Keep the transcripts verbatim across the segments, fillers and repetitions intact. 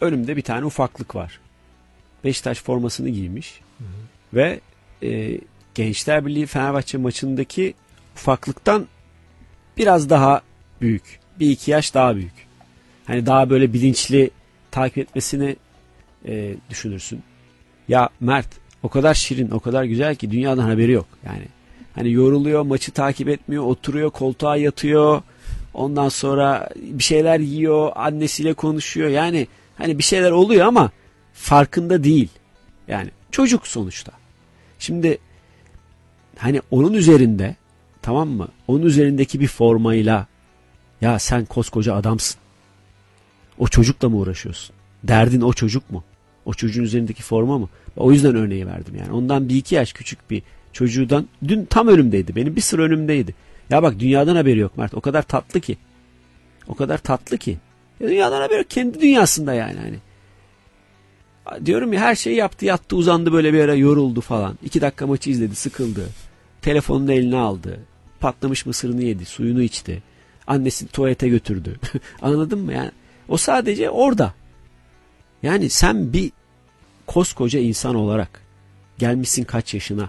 önümde bir tane ufaklık var. Beşiktaş formasını giymiş. Hı hı. Ve e, Gençler Birliği Fenerbahçe maçındaki ufaklıktan biraz daha büyük. Bir iki yaş daha büyük. Hani daha böyle bilinçli takip etmesini e, düşünürsün. Ya Mert o kadar şirin, o kadar güzel ki dünyadan haberi yok. Yani hani yoruluyor, maçı takip etmiyor, oturuyor, koltuğa yatıyor. Ondan sonra bir şeyler yiyor, annesiyle konuşuyor. Yani hani bir şeyler oluyor ama farkında değil. Yani çocuk sonuçta. Şimdi hani onun üzerinde, tamam mı? Onun üzerindeki bir formayla ya sen koskoca adamsın. O çocukla mı uğraşıyorsun? Derdin o çocuk mu? O çocuğun üzerindeki forma mı? O yüzden örneği verdim yani. Ondan bir iki yaş küçük bir çocuğundan dün tam önümdeydi. Benim bir sıra önümdeydi. Ya bak dünyadan haberi yok Mert. O kadar tatlı ki. O kadar tatlı ki. Ya dünyadan haberi yok. Kendi dünyasında yani. Hani. Diyorum ya her şeyi yaptı, yattı, uzandı böyle bir ara yoruldu falan. İki dakika maçı izledi, sıkıldı. Telefonunu eline aldı. Patlamış mısırını yedi, suyunu içti. Annesini tuvalete götürdü. Anladın mı? Yani o sadece orada. Yani sen bir koskoca insan olarak gelmişsin kaç yaşına.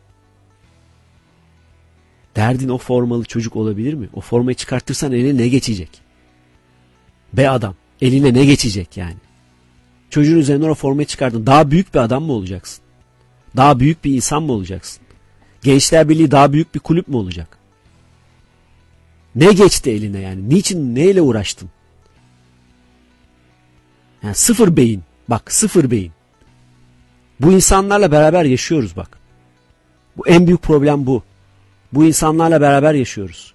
Derdin o formalı çocuk olabilir mi? O formayı çıkartırsan eline ne geçecek? Be adam, eline ne geçecek yani? Çocuğun üzerinden o formayı çıkardın. Daha büyük bir adam mı olacaksın? Daha büyük bir insan mı olacaksın? Gençler Birliği daha büyük bir kulüp mü olacak? Ne geçti eline yani? Niçin, neyle uğraştın? Yani sıfır beyin. Bak sıfır beyin. Bu insanlarla beraber yaşıyoruz bak. Bu en büyük problem bu. Bu insanlarla beraber yaşıyoruz.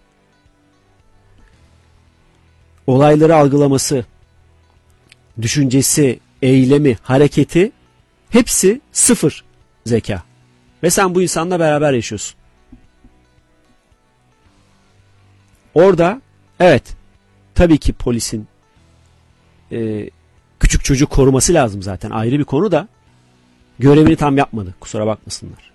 Olayları algılaması, düşüncesi, eylemi, hareketi hepsi sıfır zeka. Ve sen bu insanla beraber yaşıyorsun. Orada evet tabii ki polisin e, küçük çocuk koruması lazım zaten ayrı bir konu da görevini tam yapmadı. Kusura bakmasınlar.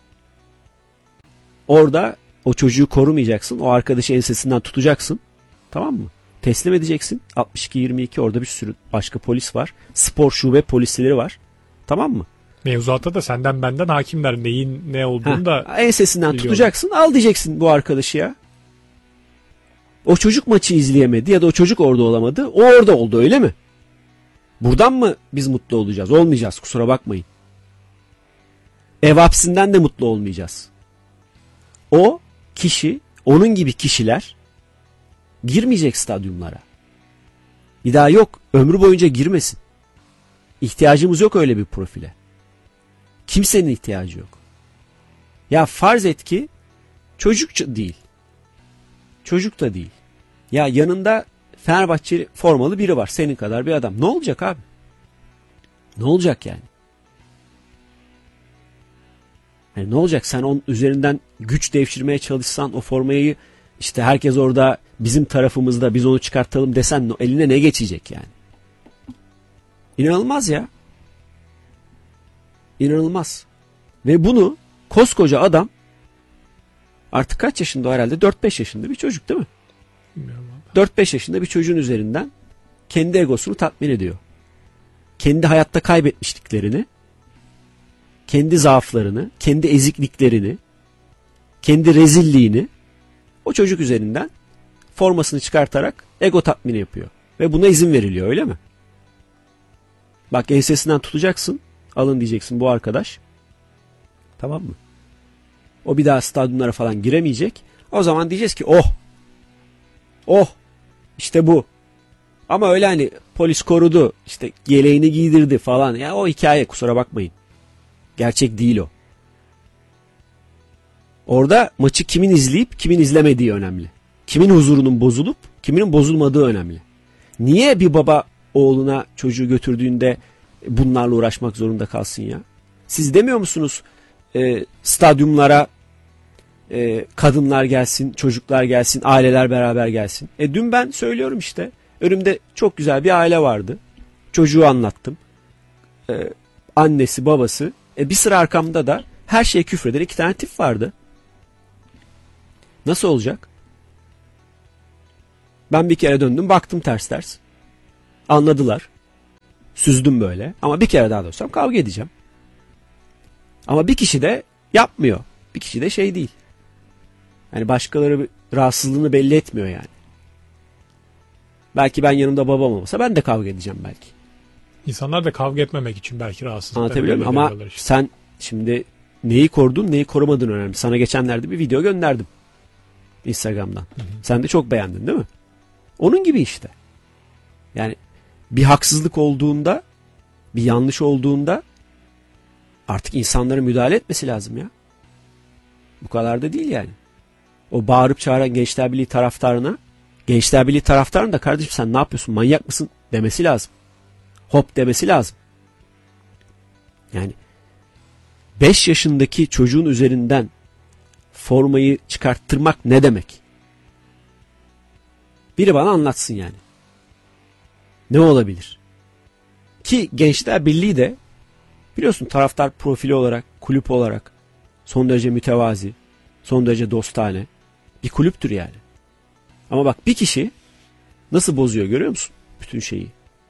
Orada o çocuğu korumayacaksın. O arkadaşı ensesinden tutacaksın. Tamam mı? Teslim edeceksin. altmış iki yirmi iki orada bir sürü başka polis var. Spor şube polisleri var. Tamam mı? Mevzuatta da senden benden hakimler neyin ne olduğunu ha, da ensesinden biliyorlar. Tutacaksın. Al diyeceksin bu arkadaşı ya. O çocuk maçı izleyemedi ya da o çocuk orada olamadı. O orada oldu öyle mi? Buradan mı biz mutlu olacağız? Olmayacağız kusura bakmayın. Ev hapsinden de mutlu olmayacağız. O kişi, onun gibi kişiler girmeyecek stadyumlara. Bir daha yok. Ömrü boyunca girmesin. İhtiyacımız yok öyle bir profile. Kimsenin ihtiyacı yok. Ya farz et ki çocuk değil. Çocuk da değil. Ya yanında Fenerbahçe formalı biri var. Senin kadar bir adam. Ne olacak abi? Ne olacak yani? Yani ne olacak? Sen onun üzerinden güç devşirmeye çalışsan o formayı işte herkes orada bizim tarafımızda biz onu çıkartalım desen eline ne geçecek yani? İnanılmaz ya. İnanılmaz. Ve bunu koskoca adam artık kaç yaşında herhalde? dört beş yaşında bir çocuk değil mi? dört beş yaşında bir çocuğun üzerinden kendi egosunu tatmin ediyor. Kendi hayatta kaybetmişliklerini, kendi zaaflarını, kendi ezikliklerini, kendi rezilliğini o çocuk üzerinden formasını çıkartarak ego tatmini yapıyor. Ve buna izin veriliyor öyle mi? Bak ensesinden tutacaksın, alın diyeceksin bu arkadaş. Tamam mı? O bir daha stadyumlara falan giremeyecek. O zaman diyeceğiz ki oh, oh işte bu. Ama öyle hani polis korudu, işte yeleğini giydirdi falan. Ya o hikaye kusura bakmayın. Gerçek değil o. Orada maçı kimin izleyip kimin izlemediği önemli. Kimin huzurunun bozulup kimin bozulmadığı önemli. Niye bir baba oğluna çocuğu götürdüğünde bunlarla uğraşmak zorunda kalsın ya? Siz demiyor musunuz e, stadyumlara e, kadınlar gelsin, çocuklar gelsin, aileler beraber gelsin. E dün ben söylüyorum işte. Önümde çok güzel bir aile vardı. Çocuğu anlattım. E, annesi, babası. E bir sıra arkamda da her şeye küfreden iki tane tip vardı. Nasıl olacak? Ben bir kere döndüm, baktım ters ters. Anladılar. Süzdüm böyle. Ama bir kere daha dönsem kavga edeceğim. Ama bir kişi de yapmıyor. Bir kişi de şey değil. Yani başkaları rahatsızlığını belli etmiyor yani. Belki ben yanımda babam olmasa ben de kavga edeceğim belki. İnsanlar da kavga etmemek için belki rahatsız. Anlatabiliyor muyum? Ama işte. Sen şimdi neyi korudun, neyi korumadın önemli. Sana geçenlerde bir video gönderdim. Instagram'dan. Hı hı. Sen de çok beğendin değil mi? Onun gibi işte. Yani bir haksızlık olduğunda, bir yanlış olduğunda artık insanların müdahale etmesi lazım ya. Bu kadar da değil yani. O bağırıp çağıran Gençler Birliği taraftarına, Gençler Birliği taraftarının da kardeşim sen ne yapıyorsun, manyak mısın demesi lazım. Hop demesi lazım. Yani beş yaşındaki çocuğun üzerinden formayı çıkarttırmak ne demek? Biri bana anlatsın yani. Ne olabilir? Ki Gençler Birliği de biliyorsun taraftar profili olarak, kulüp olarak son derece mütevazi, son derece dostane bir kulüptür yani. Ama bak bir kişi nasıl bozuyor görüyor musun? Bütün şeyi.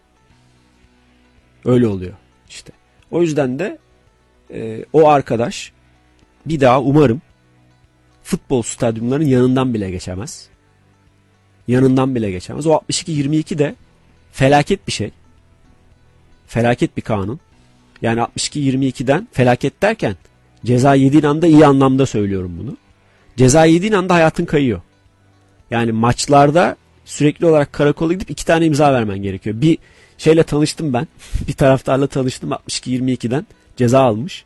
Öyle oluyor işte. O yüzden de e, o arkadaş bir daha umarım futbol stadyumlarının yanından bile geçemez. Yanından bile geçemez. O altmış iki yirmi iki de felaket bir şey. Felaket bir kanun. Yani altmış iki yirmi ikiden felaket derken ceza yediğin anda iyi anlamda söylüyorum bunu. Ceza yediğin anda hayatın kayıyor. Yani maçlarda sürekli olarak karakola gidip iki tane imza vermen gerekiyor. Bir şeyle tanıştım ben. Bir taraftarla tanıştım altmış iki yirmi ikiden. Ceza almış.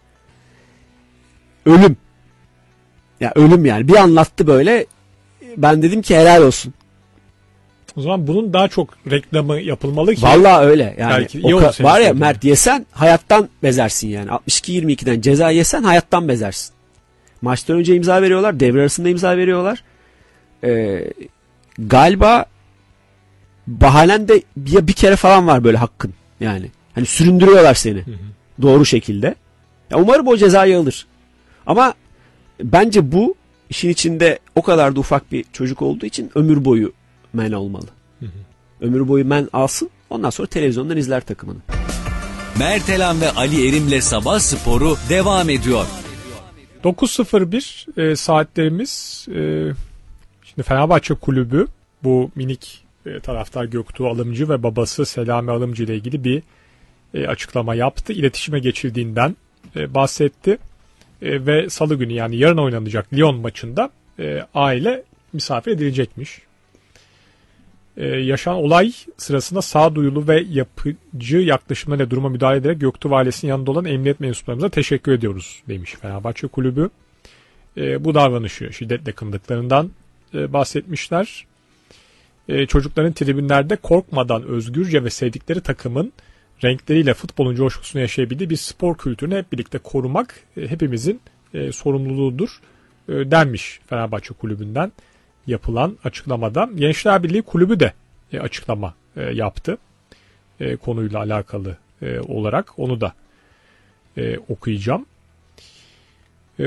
Ölüm. Ya ölüm yani. Bir anlattı böyle. Ben dedim ki helal olsun. O zaman bunun daha çok reklamı yapılmalı ki. Vallahi öyle. Yani belki iyi olur var ya Mert yesen hayattan bezersin yani. altmış iki yirmi ikiden ceza yesen hayattan bezersin. Maçtan önce imza veriyorlar. Devre arasında imza veriyorlar. Ee, galiba bahanen de ya bir kere falan var böyle hakkın. Yani hani süründürüyorlar seni. Hı hı. Doğru şekilde. Ya umarım o cezayı alır. Ama bence bu işin içinde o kadar da ufak bir çocuk olduğu için ömür boyu men olmalı. Hı hı. Ömür boyu men alsın. Ondan sonra televizyondan izler takımını. Mert Elan ve Ali Erim'le Sabah Sporu devam ediyor. dokuz sıfır bir e, saatlerimiz. E, şimdi Fenerbahçe Kulübü bu minik e, taraftar Göktuğ Alımcı ve babası Selami Alımcı ile ilgili bir e, açıklama yaptı. İletişime geçildiğinden e, bahsetti. E, ve salı günü yani yarın oynanacak Lyon maçında e, aile misafir edilecekmiş. Ee, yaşanan olay sırasında sağduyulu ve yapıcı yaklaşımlarıyla duruma müdahale ederek Göktuğ ailesinin yanında olan emniyet mensuplarımıza teşekkür ediyoruz demiş Fenerbahçe Kulübü. Ee, bu davranışı şiddetle kınadıklarından e, bahsetmişler. E, çocukların tribünlerde korkmadan özgürce ve sevdikleri takımın renkleriyle futbolun coşkusunu yaşayabildiği bir spor kültürünü hep birlikte korumak e, hepimizin e, sorumluluğudur e, denmiş Fenerbahçe Kulübü'nden yapılan açıklamada. Gençler Birliği Kulübü de e, açıklama e, yaptı. E, konuyla alakalı e, olarak. Onu da e, okuyacağım. E,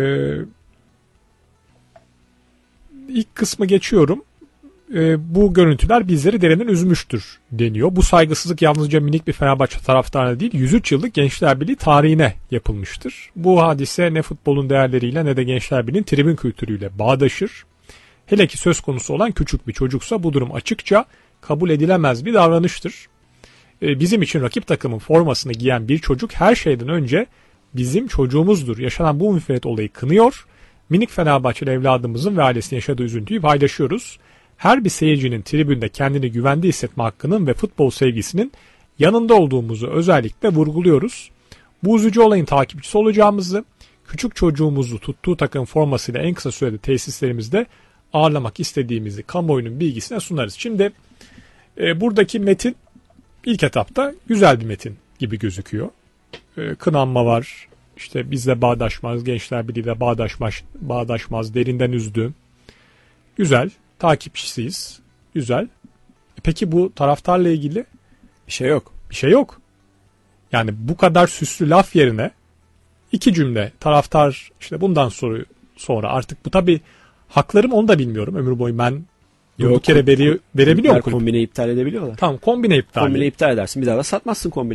ilk kısmı geçiyorum. E, bu görüntüler bizleri derinden üzmüştür deniyor. Bu saygısızlık yalnızca minik bir Fenerbahçe taraftarına değil, yüz üç yıllık Gençler Birliği tarihine yapılmıştır. Bu hadise ne futbolun değerleriyle ne de Gençler Birliği'nin tribün kültürüyle bağdaşır. Hele ki söz konusu olan küçük bir çocuksa bu durum açıkça kabul edilemez bir davranıştır. Ee, bizim için rakip takımın formasını giyen bir çocuk her şeyden önce bizim çocuğumuzdur. Yaşanan bu müferit olayı kınıyor. Minik Fenerbahçeli evladımızın ve ailesinin yaşadığı üzüntüyü paylaşıyoruz. Her bir seyircinin tribünde kendini güvende hissetme hakkının ve futbol sevgisinin yanında olduğumuzu özellikle vurguluyoruz. Bu üzücü olayın takipçisi olacağımızı, küçük çocuğumuzu tuttuğu takım formasıyla en kısa sürede tesislerimizde ağırlamak istediğimizi kamuoyunun bilgisine sunarız. Şimdi e, buradaki metin ilk etapta güzel bir metin gibi gözüküyor. E, kınanma var, işte bizle bağdaşmaz, Gençler Birliği'yle bağdaşmaz, bağdaşmaz, derinden üzdü. Güzel, takipçisiyiz, güzel. E, peki bu taraftarla ilgili bir şey yok. Bir şey yok. Yani bu kadar süslü laf yerine iki cümle taraftar işte bundan sonra, sonra artık bu tabii haklarım onu da bilmiyorum. Ömür boyu ben bir kere veri, verebiliyor mu kulüp? Kombine iptal edebiliyorlar. Tamam kombine iptal. Kombine iptal edersin. Bir daha da satmazsın kombine.